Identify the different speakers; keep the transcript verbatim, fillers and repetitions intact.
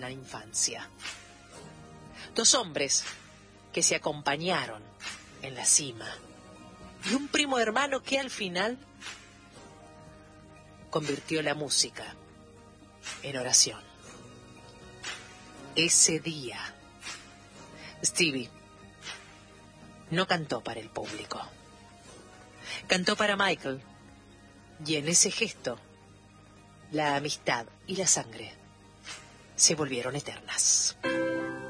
Speaker 1: tierna infancia. Dos hombres que se acompañaron en la cima y un primo hermano que al final convirtió la música en oración. Ese día, Stevie no cantó para el público, cantó para Michael, y en ese gesto la amistad y la sangre se volvieron eternas.